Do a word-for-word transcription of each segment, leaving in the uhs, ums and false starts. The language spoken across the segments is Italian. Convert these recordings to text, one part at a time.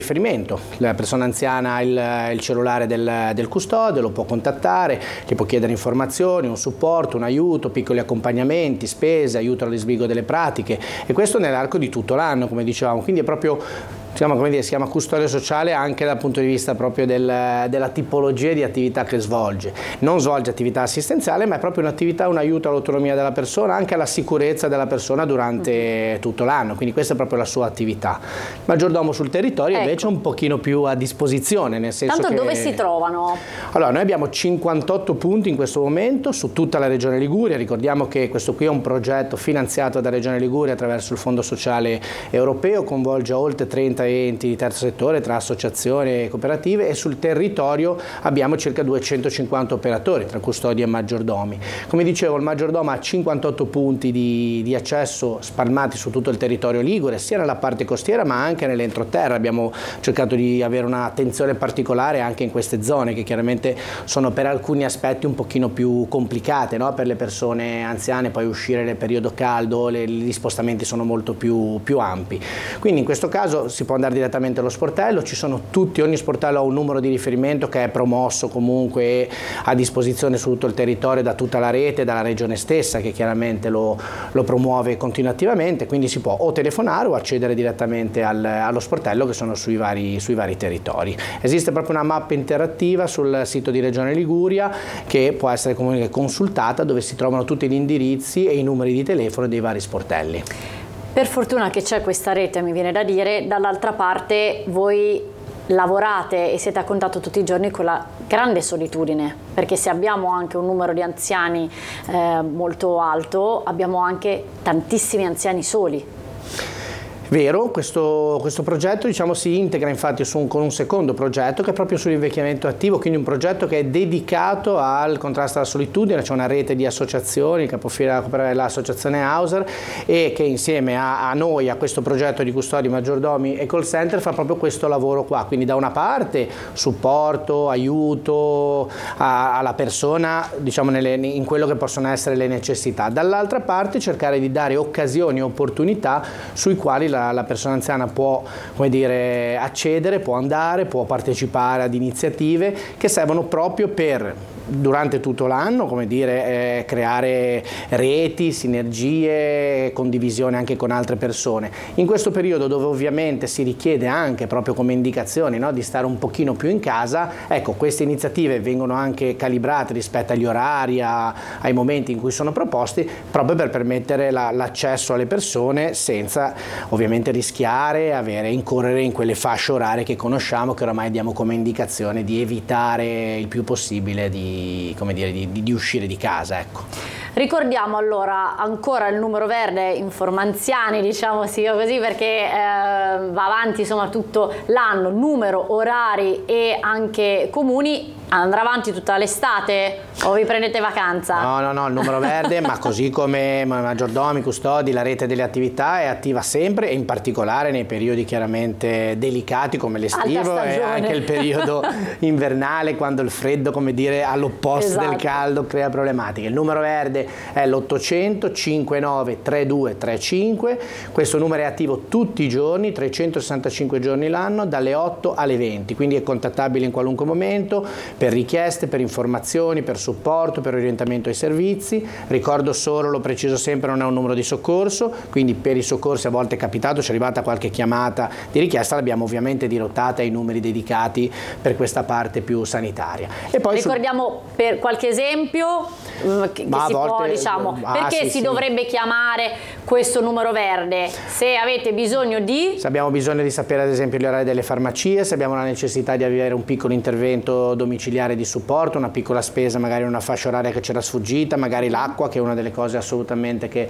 riferimento. La persona anziana ha il, il cellulare del, del custode, lo può contattare, gli può chiedere informazioni, un supporto, un aiuto, piccoli accompagnamenti, spese, aiuto allo sbrigo delle pratiche, e questo nell'arco di tutto l'anno, come dicevamo, quindi è proprio, diciamo, come dire, si chiama custodia sociale anche dal punto di vista proprio del, della tipologia di attività che svolge. Non svolge attività assistenziale, ma è proprio un'attività, un aiuto all'autonomia della persona, anche alla sicurezza della persona durante tutto l'anno, quindi questa è proprio la sua attività. Il maggiordomo sul territorio ecco. invece è un pochino più a disposizione, nel senso Tanto che... dove si trovano? Allora, noi abbiamo cinquantotto punti in questo momento su tutta la Regione Liguria. Ricordiamo che questo qui è un progetto finanziato da Regione Liguria attraverso il Fondo Sociale Europeo, coinvolge oltre trenta enti di terzo settore tra associazioni e cooperative, e sul territorio abbiamo circa duecentocinquanta operatori tra custodi e maggiordomi. Come dicevo, il maggiordomo ha cinquantotto punti di, di accesso spalmati su tutto il territorio ligure, sia nella parte costiera ma anche nell'entroterra. Abbiamo cercato di avere un'attenzione particolare anche in queste zone, che chiaramente sono per alcuni aspetti un pochino più complicate, no? Per le persone anziane poi uscire nel periodo caldo, le, gli spostamenti sono molto più, più ampi. Quindi in questo caso si può andare direttamente allo sportello, ci sono tutti, ogni sportello ha un numero di riferimento che è promosso comunque a disposizione su tutto il territorio da tutta la rete, dalla regione stessa che chiaramente lo, lo promuove continuativamente, quindi si può o telefonare o accedere direttamente al, allo sportello che sono sui vari, sui vari territori. Esiste proprio una mappa interattiva sul sito di Regione Liguria che può essere comunque consultata, dove si trovano tutti gli indirizzi e i numeri di telefono dei vari sportelli. Per fortuna che c'è questa rete, mi viene da dire, dall'altra parte voi lavorate e siete a contatto tutti i giorni con la grande solitudine, perché se abbiamo anche un numero di anziani eh, molto alto, abbiamo anche tantissimi anziani soli. Vero, questo, questo progetto diciamo, si integra infatti su un, con un secondo progetto che è proprio sull'invecchiamento attivo, quindi un progetto che è dedicato al contrasto alla solitudine. C'è una rete di associazioni, capofila l'associazione Hauser, e che insieme a, a noi, a questo progetto di custodi, maggiordomi e call center fa proprio questo lavoro qua, quindi da una parte supporto, aiuto a, alla persona diciamo, nelle, in quello che possono essere le necessità, dall'altra parte cercare di dare occasioni e opportunità sui quali la la persona anziana può, come dire, accedere, può andare, può partecipare ad iniziative che servono proprio per, durante tutto l'anno, come dire, eh, creare reti, sinergie, condivisione anche con altre persone. In questo periodo dove ovviamente si richiede anche proprio come indicazioni, no, di stare un pochino più in casa, ecco, queste iniziative vengono anche calibrate rispetto agli orari, a, ai momenti in cui sono proposti, proprio per permettere la, l'accesso alle persone senza ovviamente rischiare, avere, incorrere in quelle fasce orarie che conosciamo, che oramai diamo come indicazione di evitare il più possibile di, come dire, di, di uscire di casa, ecco. Ricordiamo allora ancora il numero verde Informanziani, diciamo sì così, perché eh, va avanti insomma tutto l'anno, numero, orari e anche comuni. Andrà avanti tutta l'estate o vi prendete vacanza? No, no, no, il numero verde, ma così come maggiordomi, custodi, la rete delle attività è attiva sempre, e in particolare nei periodi chiaramente delicati come l'estivo e anche il periodo invernale, quando il freddo, come dire, all'opposto esatto. del caldo crea problematiche. Il numero verde è l'ottocento cinquantanove trentadue trentacinque, questo numero è attivo tutti i giorni, trecentosessantacinque giorni l'anno, dalle otto alle venti, quindi è contattabile in qualunque momento per richieste, per informazioni, per supporto, per orientamento ai servizi. Ricordo solo, lo preciso sempre, non è un numero di soccorso, quindi per i soccorsi a volte è capitato, ci è arrivata qualche chiamata di richiesta, l'abbiamo ovviamente dirottata ai numeri dedicati per questa parte più sanitaria. E poi ricordiamo su... per qualche esempio che, che si può, diciamo, ah, perché sì, si sì. dovrebbe chiamare questo numero verde se avete bisogno di... Se abbiamo bisogno di sapere ad esempio gli orari delle farmacie, se abbiamo la necessità di avere un piccolo intervento domiciliare di supporto, una piccola spesa magari in una fascia oraria che c'era sfuggita, magari l'acqua, che è una delle cose assolutamente che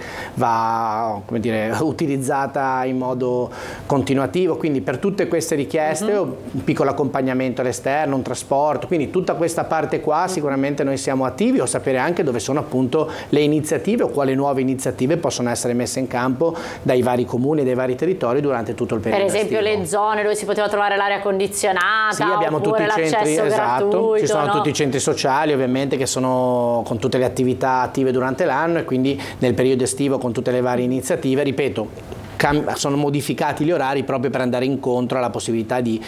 va, come dire, utilizzata in modo continuativo, quindi per tutte queste richieste uh-huh. un piccolo accompagnamento all'esterno, un trasporto, quindi tutta questa parte qua sicuramente noi siamo attivi, o sapere anche dove sono appunto le iniziative o quali nuove iniziative possono essere messe in campo dai vari comuni, dai vari territori durante tutto il periodo per esempio estivo. Le zone dove si poteva trovare l'aria condizionata, sì, abbiamo tutti i centri, esatto, ci sono no? tutti i centri sociali ovviamente che sono con tutte le attività attive durante l'anno, e quindi nel periodo estivo con tutte le varie iniziative, ripeto, sono modificati gli orari proprio per andare incontro alla possibilità di